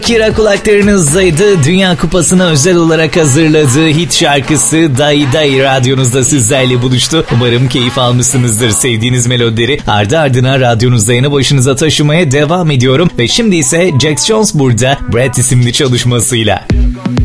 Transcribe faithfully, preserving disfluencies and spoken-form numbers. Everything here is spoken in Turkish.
Kira kulaklarınızdaydı. Dünya Kupası'na özel olarak hazırladığı hit şarkısı Dai Dai radyonuzda sizlerle buluştu. Umarım keyif almışsınızdır. Sevdiğiniz melodileri ardı ardına radyonuzda yanı başınıza taşımaya devam ediyorum. Ve şimdi ise Jax Jones burada, Brad isimli çalışmasıyla.